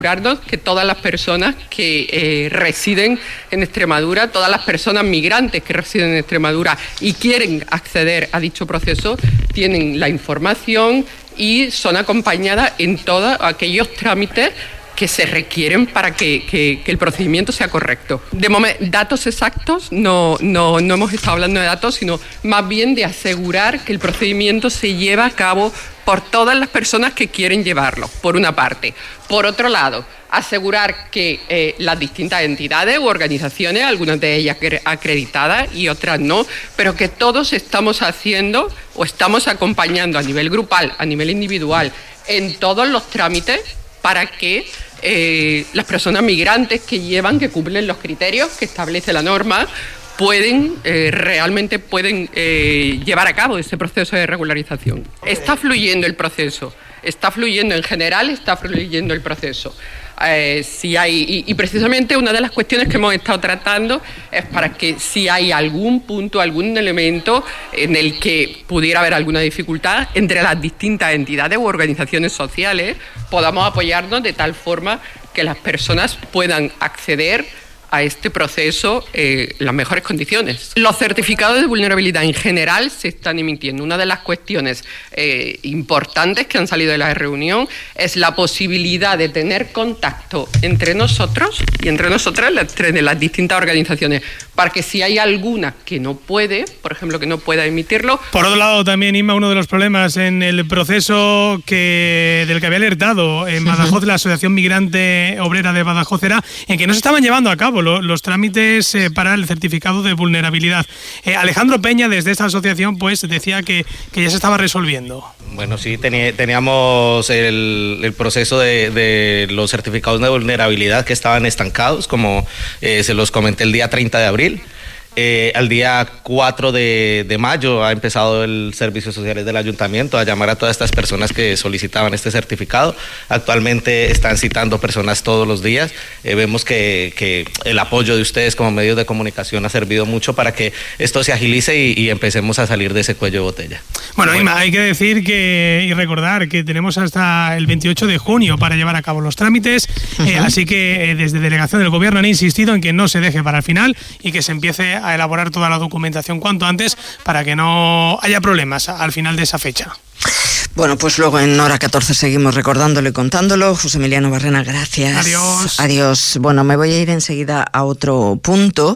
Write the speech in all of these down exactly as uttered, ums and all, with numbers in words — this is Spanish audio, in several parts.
que todas las personas que eh, residen en Extremadura, todas las personas migrantes que residen en Extremadura y quieren acceder a dicho proceso, tienen la información y son acompañadas en todos aquellos trámites que se requieren para que, que, que el procedimiento sea correcto. De momento, datos exactos, no, no, no hemos estado hablando de datos, sino más bien de asegurar que el procedimiento se lleva a cabo por todas las personas que quieren llevarlo, por una parte. Por otro lado, asegurar que eh, las distintas entidades u organizaciones, algunas de ellas acreditadas y otras no, pero que todos estamos haciendo o estamos acompañando a nivel grupal, a nivel individual, en todos los trámites para que eh, las personas migrantes que llevan, que cumplen los criterios que establece la norma, pueden, eh, realmente pueden eh, llevar a cabo ese proceso de regularización. Está fluyendo el proceso, está fluyendo en general, está fluyendo el proceso. Eh, si hay, y, y precisamente una de las cuestiones que hemos estado tratando es para que si hay algún punto, algún elemento en el que pudiera haber alguna dificultad entre las distintas entidades u organizaciones sociales, podamos apoyarnos de tal forma que las personas puedan acceder a este proceso eh, en las mejores condiciones. Los certificados de vulnerabilidad en general se están emitiendo. Una de las cuestiones eh, importantes que han salido de la reunión es la posibilidad de tener contacto entre nosotros y entre nosotras, entre las distintas organizaciones, para que si hay alguna que no puede, por ejemplo, que no pueda emitirlo. Por otro lado, también, Inma, uno de los problemas en el proceso que del que había alertado en Badajoz, la Asociación Migrante Obrera de Badajoz, era en que no se estaban llevando a cabo Los, los trámites eh, para el certificado de vulnerabilidad. Eh, Alejandro Peña, desde esta asociación, pues decía que, que ya se estaba resolviendo. Bueno, sí, tení, teníamos el, el proceso de, de los certificados de vulnerabilidad que estaban estancados, como eh, se los comenté el día treinta de abril. Eh, al día cuatro de mayo ha empezado el Servicios Sociales del Ayuntamiento a llamar a todas estas personas que solicitaban este certificado. Actualmente están citando personas todos los días. Eh, vemos que, que el apoyo de ustedes como medios de comunicación ha servido mucho para que esto se agilice y, y empecemos a salir de ese cuello de botella. Bueno, Inma, hay que decir que y recordar que tenemos hasta el veintiocho de junio para llevar a cabo los trámites, uh-huh. eh, así que eh, desde Delegación del Gobierno han insistido en que no se deje para el final y que se empiece a elaborar toda la documentación cuanto antes para que no haya problemas al final de esa fecha. Bueno, pues luego en Hora catorce seguimos recordándolo y contándolo. José Emiliano Barrena, gracias. Adiós. Adiós. Bueno, me voy a ir enseguida a otro punto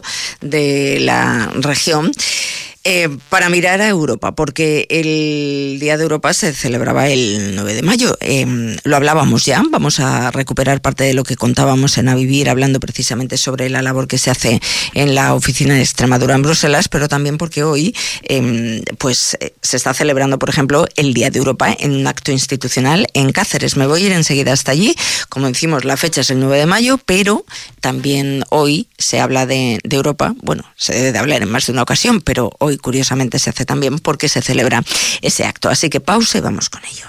de la región. Eh, para mirar a Europa, porque el Día de Europa se celebraba el nueve de mayo. Eh, lo hablábamos ya, vamos a recuperar parte de lo que contábamos en A Vivir, hablando precisamente sobre la labor que se hace en la oficina de Extremadura en Bruselas, pero también porque hoy eh, pues se está celebrando, por ejemplo, el Día de Europa en un acto institucional en Cáceres. Me voy a ir enseguida hasta allí. Como decimos, la fecha es el nueve de mayo, pero también hoy se habla de, de Europa. Bueno, se debe de hablar en más de una ocasión, pero hoy curiosamente se hace también porque se celebra ese acto. Así que pausa y vamos con ello.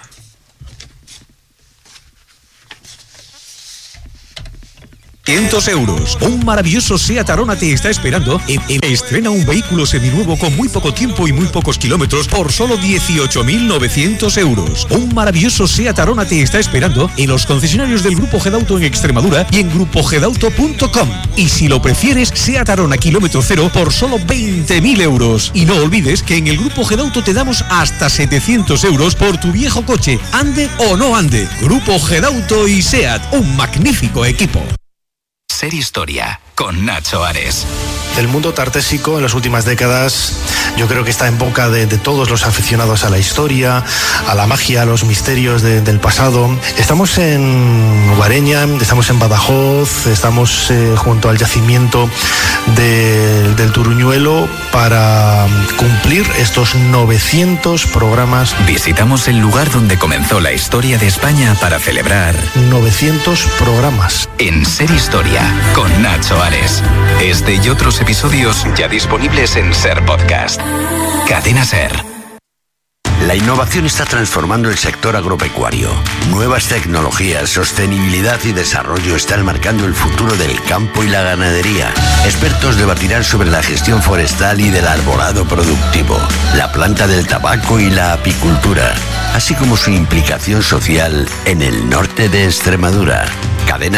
quinientos euros. Un maravilloso Seat Arona te está esperando. Estrena un vehículo seminuevo con muy poco tiempo y muy pocos kilómetros por solo dieciocho mil novecientos euros. Un maravilloso Seat Arona te está esperando en los concesionarios del Grupo Gedauto en Extremadura y en grupo gedauto punto com. Y si lo prefieres, Seat Arona kilómetro cero por solo veinte mil euros. Y no olvides que en el Grupo Gedauto te damos hasta setecientos euros por tu viejo coche, ande o no ande. Grupo Gedauto y Seat, un magnífico equipo. Ser Historia, con Nacho Ares. El mundo tartésico en las últimas décadas yo creo que está en boca de, de todos los aficionados a la historia, a la magia, a los misterios de, del pasado. Estamos en Guareña, estamos en Badajoz, estamos eh, junto al yacimiento de, del Turuñuelo para cumplir estos novecientos programas. Visitamos el lugar donde comenzó la historia de España para celebrar novecientos programas. En Ser Historia, con Nacho Ares. Este y otros episodios ya disponibles en Ser Podcast. Cadena Ser. La innovación está transformando el sector agropecuario. Nuevas tecnologías, sostenibilidad y desarrollo están marcando el futuro del campo y la ganadería. Expertos debatirán sobre la gestión forestal y del arbolado productivo, la planta del tabaco y la apicultura, así como su implicación social en el norte de Extremadura. Cadena